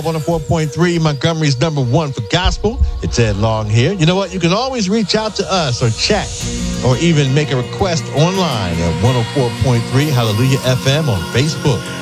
104.3, Montgomery's number one for gospel. It's Ed Long here. You know what? You can always reach out to us or chat or even make a request online at 104.3 Hallelujah FM on Facebook.